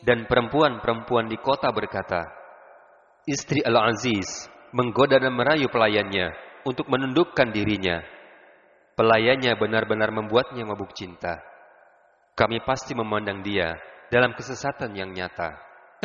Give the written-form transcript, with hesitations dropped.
Dan perempuan-perempuan di kota berkata, istri Al-Aziz menggoda dan merayu pelayannya untuk menundukkan dirinya. Pelayannya benar-benar membuatnya mabuk cinta. Kami pasti memandang dia dalam kesesatan yang nyata.